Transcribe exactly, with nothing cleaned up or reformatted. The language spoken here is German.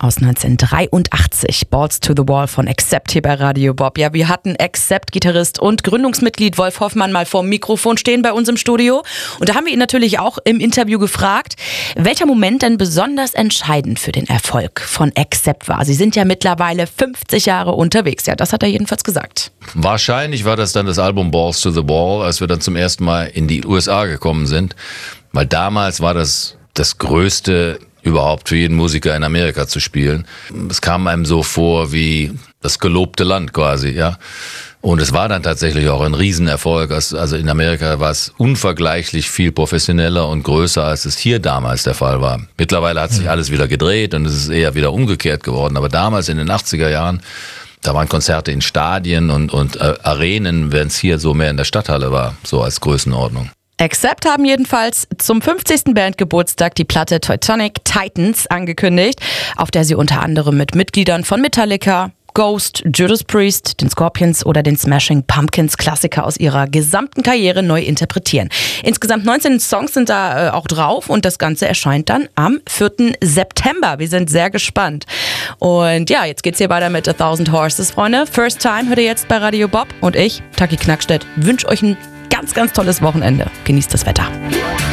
aus neunzehnhundertdreiundachtzig. Balls to the Wall von Accept hier bei Radio Bob. Ja, wir hatten Accept-Gitarrist und Gründungsmitglied Wolf Hoffmann mal vor dem Mikrofon stehen bei uns im Studio. Und da haben wir ihn natürlich auch im Interview gefragt, welcher Moment denn besonders entscheidend für den Erfolg von Accept war. Sie sind ja mittlerweile fünfzig Jahre unterwegs. Ja, das hat er jedenfalls gesagt. Wahrscheinlich war das dann das Album Balls to the Wall, als wir dann zum ersten Mal in die U S A gekommen sind. Weil damals war das das Größte überhaupt für jeden Musiker in Amerika zu spielen. Es kam einem so vor wie das gelobte Land quasi, ja. Und es war dann tatsächlich auch ein Riesenerfolg. Also in Amerika war es unvergleichlich viel professioneller und größer, als es hier damals der Fall war. Mittlerweile hat sich alles wieder gedreht und es ist eher wieder umgekehrt geworden. Aber damals in den achtziger Jahren, da waren Konzerte in Stadien und, und äh, Arenen, während es hier so mehr in der Stadthalle war, so als Größenordnung. Accept haben jedenfalls zum fünfzigsten Bandgeburtstag die Platte Teutonic Titans angekündigt, auf der sie unter anderem mit Mitgliedern von Metallica, Ghost, Judas Priest, den Scorpions oder den Smashing Pumpkins Klassiker aus ihrer gesamten Karriere neu interpretieren. Insgesamt neunzehn Songs sind da äh, auch drauf und das Ganze erscheint dann am vierten September. Wir sind sehr gespannt. Und ja, jetzt geht's hier weiter mit A Thousand Horses, Freunde. First Time hört ihr jetzt bei Radio Bob und ich, Taki Knackstedt, wünsche euch ein ganz, ganz tolles Wochenende. Genießt das Wetter.